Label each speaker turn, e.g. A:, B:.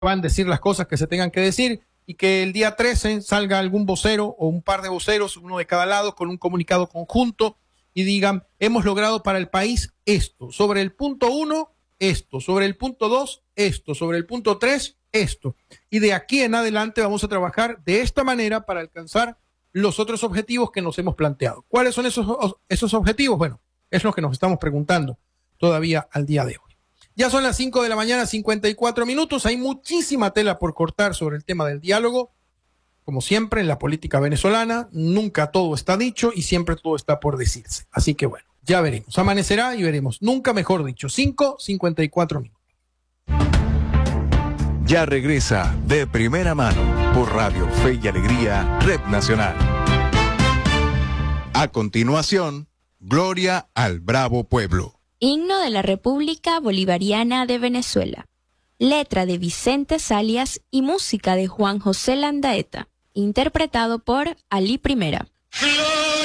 A: van a decir las cosas que se tengan que decir y que el día 13 salga algún vocero o un par de voceros, uno de cada lado, con un comunicado conjunto y digan, hemos logrado para el país esto, sobre el punto 1, esto, sobre el punto 2, esto, sobre el punto 3, esto. Y de aquí en adelante vamos a trabajar de esta manera para alcanzar los otros objetivos que nos hemos planteado. ¿Cuáles son esos objetivos? Bueno, es lo que nos estamos preguntando todavía al día de hoy. Ya son las 5 de la mañana, 54 minutos. Hay muchísima tela por cortar sobre el tema del diálogo. Como siempre, en la política venezolana, nunca todo está dicho y siempre todo está por decirse. Así que bueno, ya veremos. Amanecerá y veremos. Nunca mejor dicho. 5:54 minutos.
B: Ya regresa De Primera Mano por Radio Fe y Alegría, Red Nacional. A continuación, Gloria al Bravo Pueblo.
C: Himno de la República Bolivariana de Venezuela. Letra de Vicente Salias y música de Juan José Landaeta. Interpretado por Ali Primera.